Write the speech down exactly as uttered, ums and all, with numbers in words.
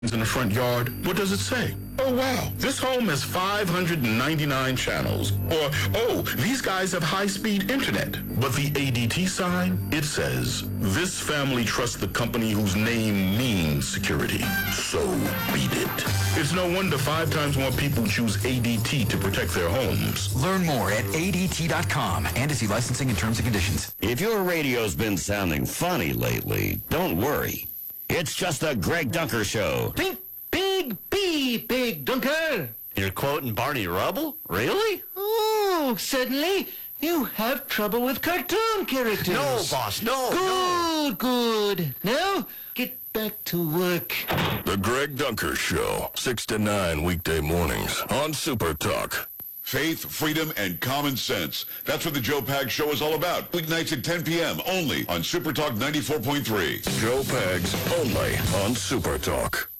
in the front yard. What does it say? Oh, wow, this home has five hundred ninety-nine channels. Or, oh, these guys have high-speed internet. But the A D T sign, it says, this family trusts the company whose name means security. So beat it. It's no wonder five times more people choose A D T to protect their homes. Learn more at A D T dot com and to see licensing and terms and conditions. If your radio's been sounding funny lately, don't worry. It's just the Greg Dunker Show. Big, big, big, big Dunker. You're quoting Barney Rubble? Really? Oh, suddenly you have trouble with cartoon characters. No, boss, no. Good, good. Now, get back to work. The Greg Dunker Show, six to nine weekday mornings on Super Talk. Faith, freedom, and common sense. That's what the Joe Pags Show is all about. Weeknights at ten p.m. only on Super Talk ninety-four point three. Joe Pags, only on Super Talk.